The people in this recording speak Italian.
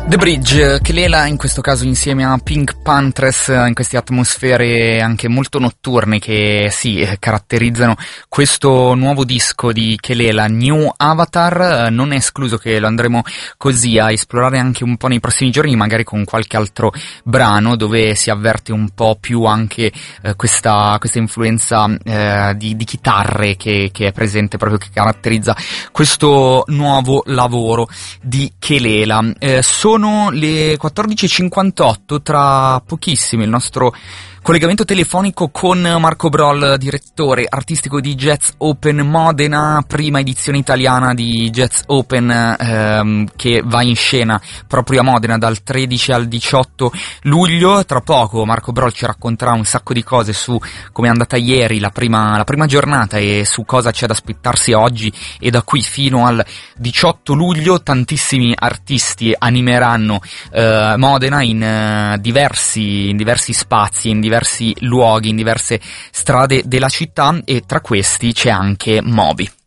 The Bridge, Kelela in questo caso insieme a Pink Panthers, in queste atmosfere anche molto notturne che caratterizzano questo nuovo disco di Kelela, New Avatar. Non è escluso che lo andremo così a esplorare anche un po' nei prossimi giorni, magari con qualche altro brano dove si avverte un po' più anche questa influenza di chitarre che è presente, proprio che caratterizza questo nuovo lavoro di Kelela. Sono le 14.58, tra pochissimo il nostro collegamento telefonico con Marco Broll, direttore artistico di Jazz Open Modena, prima edizione italiana di Jazz Open che va in scena proprio a Modena dal 13 al 18 luglio. Tra poco Marco Broll ci racconterà un sacco di cose su come è andata ieri la prima giornata e su cosa c'è da aspettarsi oggi, e da qui fino al 18 luglio tantissimi artisti animeranno Modena in diversi spazi, in diversi luoghi, in diverse strade della città, e tra questi c'è anche Moby.